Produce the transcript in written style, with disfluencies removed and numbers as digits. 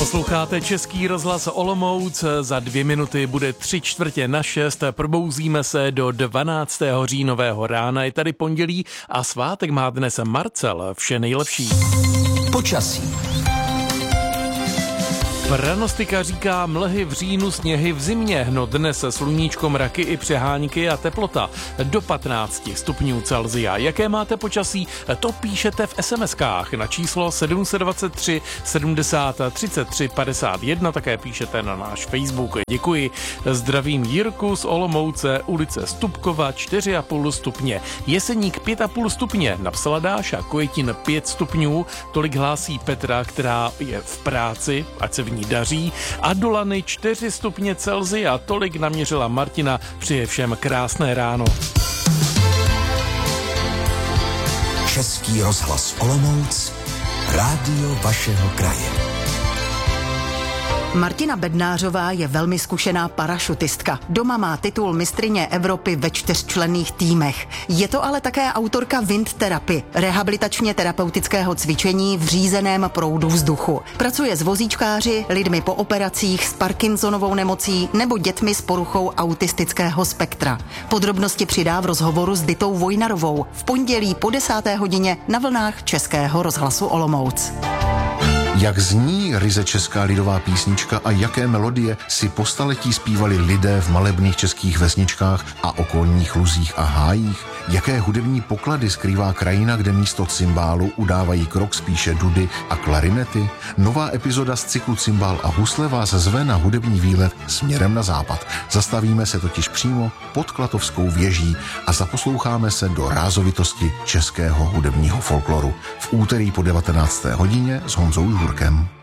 Posloucháte Český rozhlas Olomouc, za 2 minuty bude 5:45, probouzíme se do 12. říjnového rána, je tady pondělí a svátek má dnes Marcel, vše nejlepší. Počasí. Pranostika říká mlhy v říjnu, sněhy v zimě, no dnes sluníčko, mraky i přehánky a teplota do 15 stupňů Celsia. Jaké máte počasí, to píšete v SMS-kách na číslo 723 70 33 51, také píšete na náš Facebook. Děkuji. Zdravím Jirku z Olomouce, ulice Stupkova 4,5 stupně, Jeseník 5,5 stupně, napsala Dáša, Kojetín 5 stupňů, tolik hlásí Petra, která je v práci, ať se v ní daří, a do Lany 4 stupně Celsia, tolik naměřila Martina, přeje všem krásné ráno. Český rozhlas Olomouc, rádio vašeho kraje. Martina Bednářová je velmi zkušená parašutistka. Doma má titul mistryně Evropy ve 4členných týmech. Je to ale také autorka Wind Therapy, rehabilitačně terapeutického cvičení v řízeném proudu vzduchu. Pracuje s vozíčkáři, lidmi po operacích, s Parkinsonovou nemocí nebo dětmi s poruchou autistického spektra. Podrobnosti přidá v rozhovoru s Ditou Vojnarovou v pondělí po 10. hodině na vlnách Českého rozhlasu Olomouc. Jak zní ryze česká lidová písnička a jaké melodie si po staletí zpívali lidé v malebných českých vesničkách a okolních luzích a hájích? Jaké hudební poklady skrývá krajina, kde místo cymbálu udávají krok spíše dudy a klarinety? Nová epizoda z cyklu Cymbál a husle vás zve na hudební výlet směrem na západ. Zastavíme se totiž přímo pod Klatovskou věží a zaposloucháme se do rázovitosti českého hudebního folkloru. V úterý po 19. hodině s Honzou Žurkem.